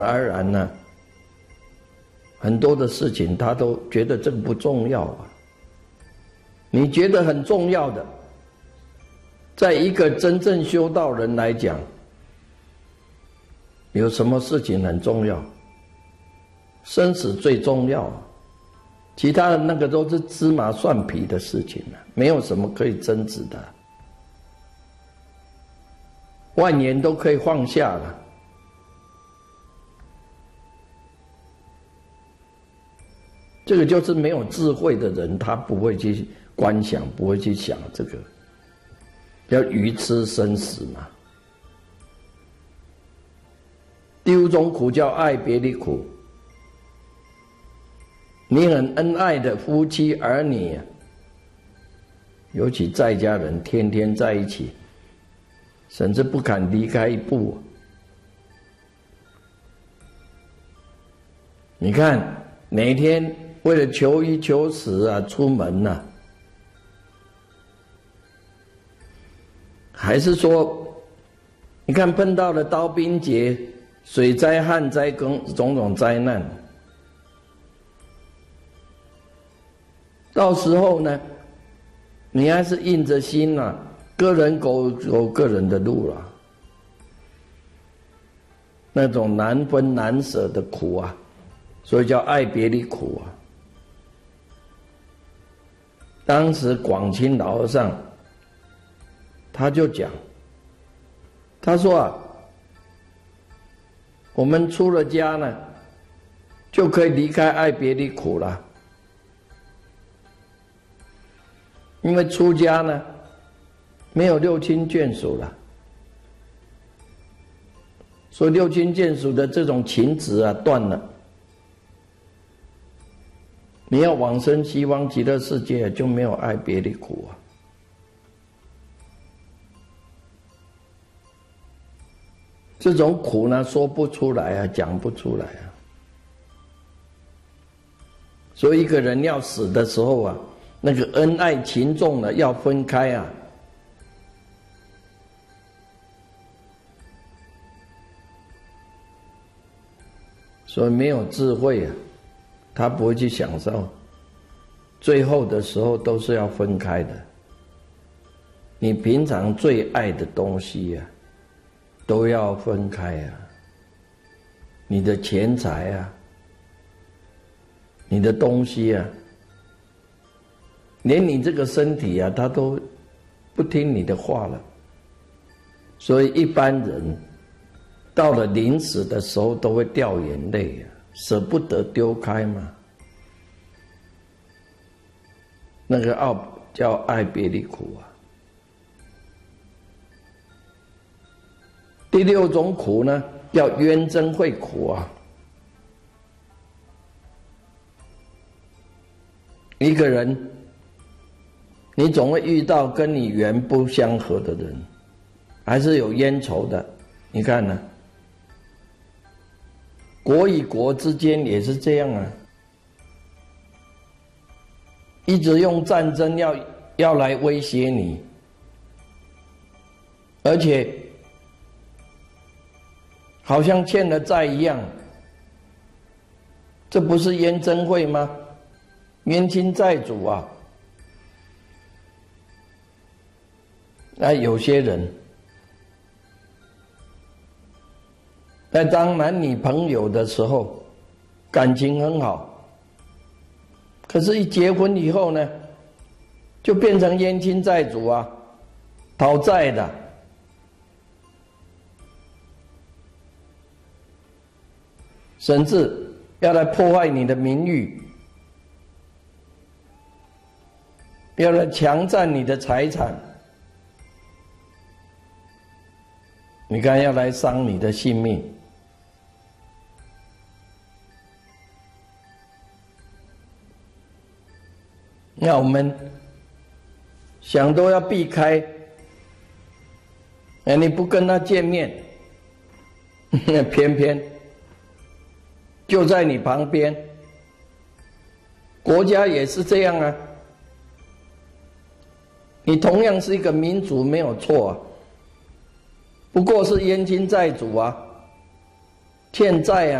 而然呢，很多的事情他都觉得这个不重要啊。你觉得很重要的，在一个真正修道人来讲，有什么事情很重要？生死最重要啊，其他的那个都是芝麻蒜皮的事情啊，没有什么可以争执的，万言都可以放下了。这个就是没有智慧的人，他不会去观想，不会去想这个，要愚痴生死嘛。第五种苦叫爱别离苦。你很恩爱的夫妻儿女啊，尤其在家人天天在一起，甚至不肯离开一步。你看哪天为了求衣求食啊，出门啊，还是说，你看碰到了刀兵劫、水灾、旱灾种种灾难，到时候呢，你还是硬着心啊，个人走个人的路了，那种难分难舍的苦啊，所以叫爱别离苦啊。当时广清老和尚他就讲，他说啊，我们出了家呢，就可以离开爱别离苦了。因为出家呢，没有六亲眷属了，所以六亲眷属的这种情执啊断了。你要往生西方极乐世界，就没有爱别离苦啊。这种苦呢，说不出来啊，讲不出来啊。所以一个人要死的时候啊，那个恩爱情重的要分开啊。所以没有智慧啊，他不会去享受，最后的时候都是要分开的。你平常最爱的东西啊，都要分开啊。你的钱财啊，你的东西啊，连你这个身体啊，他都不听你的话了。所以一般人到了临死的时候都会掉眼泪啊，舍不得丢开嘛。那个叫爱别离苦啊。第六种苦呢，叫冤憎会苦啊。一个人，你总会遇到跟你缘不相合的人，还是有冤仇的。你看呢？国与国之间也是这样啊，一直用战争要来威胁你，而且好像欠了债一样，这不是冤憎会吗？冤亲债主啊。那有些人在当男女朋友的时候感情很好，可是一结婚以后呢，就变成冤亲债主啊，讨债的。甚至要来破坏你的名誉，要来强占你的财产，你看要来伤你的性命。那我们想都要避开，你不跟他见面，偏偏就在你旁边。国家也是这样啊，你同样是一个民族没有错啊，不过是冤亲债主啊。 欠债啊。